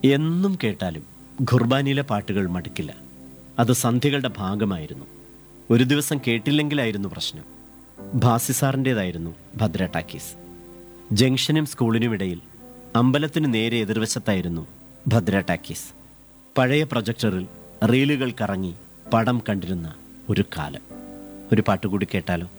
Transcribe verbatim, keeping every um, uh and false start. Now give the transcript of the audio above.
എന്നും കേട്ടാലും ഖുർബാനിയിലെ പാട്ടുകൾ മടുക്കില്ല. അത് സന്ധ്യകളുടെ ഭാഗമായിരുന്നു. ഒരു ദിവസം കേട്ടില്ലെങ്കിലായിരുന്നു പ്രശ്നം. ഭാസിസാറിൻ്റേതായിരുന്നു ഭദ്ര ടാക്കീസ്. ജംഗ്ഷനും സ്കൂളിനുമിടയിൽ അമ്പലത്തിന് നേരെ എതിർവശത്തായിരുന്നു ഭദ്ര ടാക്കീസ്. പഴയ പ്രൊജക്ടറിൽ റീലുകൾ കറങ്ങി പടം കണ്ടിരുന്ന ഒരു കാലം. ഒരു പാട്ടുകൂടി കേട്ടാലോ?